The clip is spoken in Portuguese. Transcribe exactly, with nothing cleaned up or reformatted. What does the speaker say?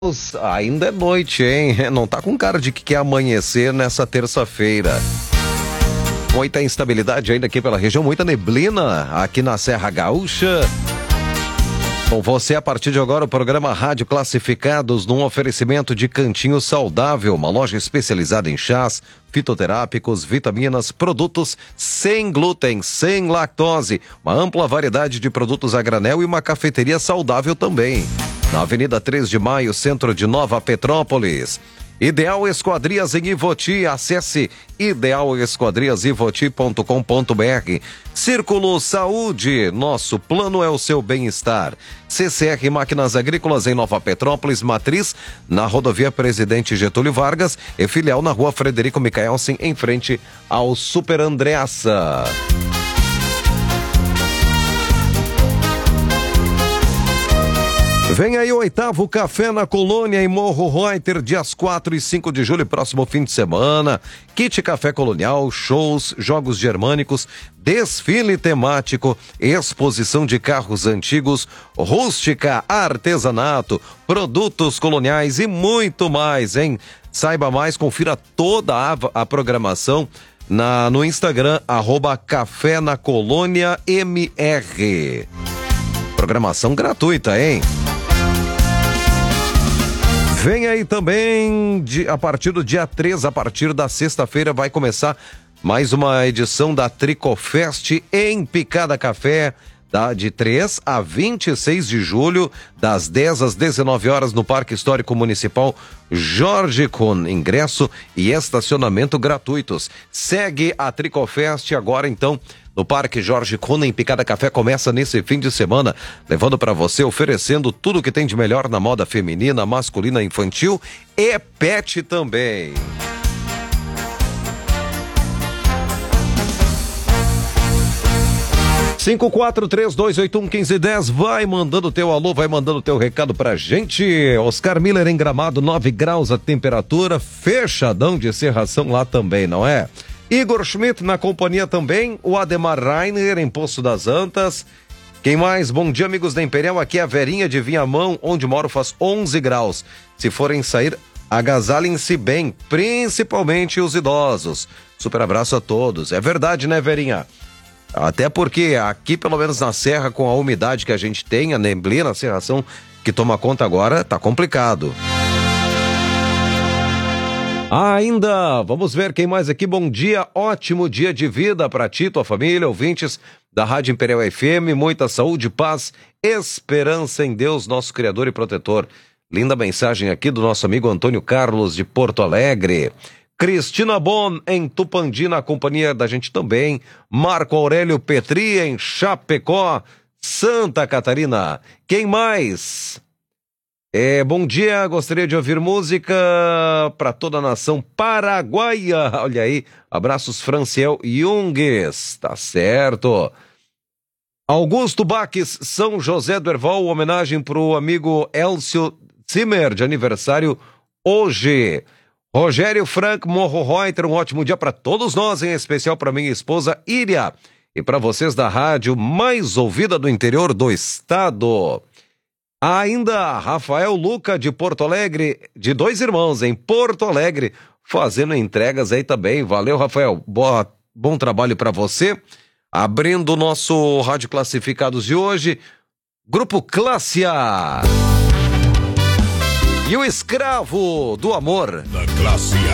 Ainda é noite, hein? Não tá com cara de que quer amanhecer nessa terça-feira. Muita instabilidade ainda aqui pela região, muita neblina aqui na Serra Gaúcha. Com você, a partir de agora, o programa Rádio Classificados, num oferecimento de Cantinho Saudável, uma loja especializada em chás, fitoterápicos, vitaminas, produtos sem glúten, sem lactose, uma ampla variedade de produtos a granel e uma cafeteria saudável também. Na Avenida três de Maio, centro de Nova Petrópolis. Ideal Esquadrias em Ivoti, acesse ideal esquadrias ivoti ponto com ponto br. Círculo Saúde, nosso plano é o seu bem-estar. C C R Máquinas Agrícolas em Nova Petrópolis, matriz na rodovia Presidente Getúlio Vargas e filial na rua Frederico Micaelsen, em frente ao Super Andreassa. Vem aí o oitavo Café na Colônia em Morro Reuter, dias quatro e cinco de julho, próximo fim de semana. Kit Café Colonial, shows, jogos germânicos, desfile temático, exposição de carros antigos, rústica, artesanato, produtos coloniais e muito mais, hein? Saiba mais, confira toda a, a programação na, no Instagram, arroba Café na Colônia M R. Programação gratuita, hein? Vem aí também, de, a partir do dia três, a partir da sexta-feira, vai começar mais uma edição da Tricofest em Picada Café, da, de três a vinte e seis de julho, das dez às dezenove horas, no Parque Histórico Municipal Jorge com ingresso e estacionamento gratuitos. Segue a Tricofest agora, então, no Parque Jorge Kuna, em Picada Café, começa nesse fim de semana, levando para você, oferecendo tudo que tem de melhor na moda feminina, masculina, infantil e pet também. cinco quatro três dois oito um um cinco um zero, vai mandando teu alô, vai mandando teu recado pra gente. Oscar Miller em Gramado, nove graus a temperatura, fechadão de serração lá também, não é? Igor Schmidt na companhia também, o Ademar Rainer em Poço das Antas. Quem mais? Bom dia, amigos da Imperial, aqui é a Verinha de Vinhamão, onde moro faz onze graus. Se forem sair, agasalhem-se bem, principalmente os idosos. Super abraço a todos. É verdade, né, Verinha? Até porque aqui, pelo menos na serra, com a umidade que a gente tem, a neblina, a serração que toma conta agora, tá complicado. Ainda, vamos ver quem mais aqui. Bom dia, ótimo dia de vida para ti, tua família, ouvintes da Rádio Imperial F M, muita saúde, paz, esperança em Deus, nosso Criador e Protetor. Linda mensagem aqui do nosso amigo Antônio Carlos de Porto Alegre. Cristina Bon em Tupandi, na companhia da gente também. Marco Aurélio Petri em Chapecó, Santa Catarina. Quem mais? É, bom dia, gostaria de ouvir música para toda a nação paraguaia. Olha aí, abraços Franciel Jungues, tá certo. Augusto Baques, São José do Herval, homenagem pro amigo Elcio Zimmer, de aniversário hoje. Rogério Frank, Morro Reuter, um ótimo dia para todos nós, em especial para minha esposa Iria e para vocês da rádio mais ouvida do interior do estado. Ainda Rafael Luca de Porto Alegre, de Dois Irmãos, em Porto Alegre, fazendo entregas aí também. Valeu, Rafael. Boa, bom trabalho para você. Abrindo o nosso Rádio Classificados de hoje, Grupo Classe A. E o Escravo do Amor. Da Classe A.